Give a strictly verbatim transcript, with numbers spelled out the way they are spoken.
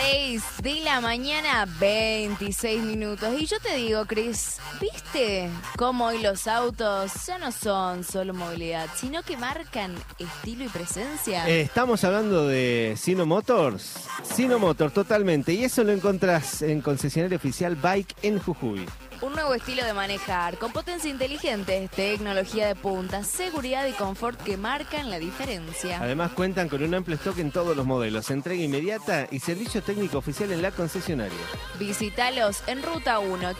seis de la mañana, veintiséis minutos. Y yo te digo, Cris, ¿viste cómo hoy los autos ya no son solo movilidad, sino que marcan estilo y presencia? Eh, estamos hablando de Sino Motors. Sino Motors, totalmente. Y eso lo encontrás en concesionario oficial Bike en Jujuy. Un nuevo estilo de manejar, con potencia inteligente, tecnología de punta, seguridad y confort que marcan la diferencia. Además cuentan con un amplio stock en todos los modelos, entrega inmediata y servicio técnico oficial en la concesionaria. Visítalos en Ruta uno,